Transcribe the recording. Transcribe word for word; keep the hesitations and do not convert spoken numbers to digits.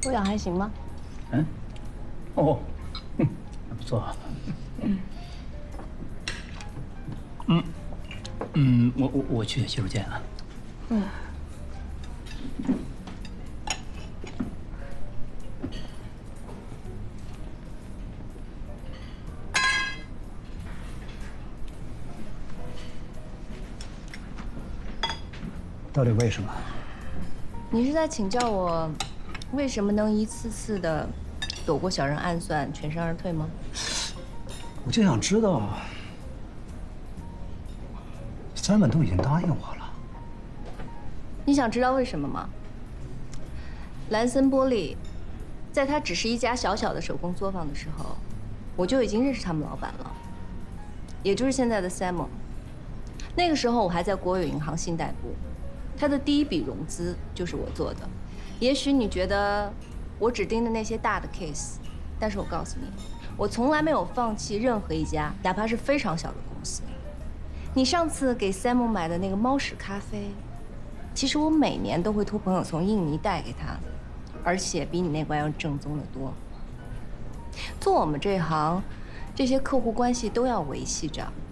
味道还行吗？ 嗯，哦，嗯，还不错。嗯，嗯，嗯，我我我去洗手间啊。嗯。到底为什么？ 你是在请教我，为什么能一次次的躲过小人暗算，全身而退吗？ 我就想知道，三本都已经答应我了。 你想知道为什么吗？兰森玻璃，在它只是一家小小的手工作坊的时候，我就已经认识他们老板了，也就是现在的 Simon。那个时候我还在国有银行信贷部，他的第一笔融资就是我做的。也许你觉得我只盯着那些大的 case， 但是我告诉你，我从来没有放弃任何一家，哪怕是非常小的公司。你上次给 Simon 买的那个猫屎咖啡，其实我每年都会托朋友从印尼带给他，而且比你那罐要正宗的多。做我们这行，这些客户关系都要维系着。